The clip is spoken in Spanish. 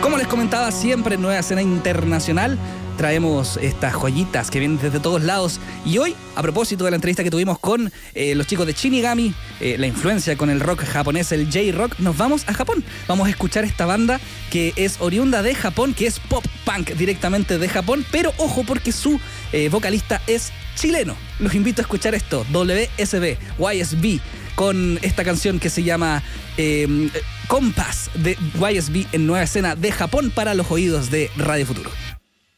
Como les comentaba, siempre en Nueva Escena Internacional traemos estas joyitas que vienen desde todos lados. Y hoy, a propósito de la entrevista que tuvimos con los chicos de Shinigami, la influencia con el rock japonés, el J-Rock, nos vamos a Japón. Vamos a escuchar esta banda que es oriunda de Japón, que es pop punk directamente de Japón, pero ojo porque su vocalista es chileno. Los invito a escuchar esto, WSB, YSB, con esta canción que se llama Compass de YSB en Nueva Escena de Japón para los oídos de Radio Futuro.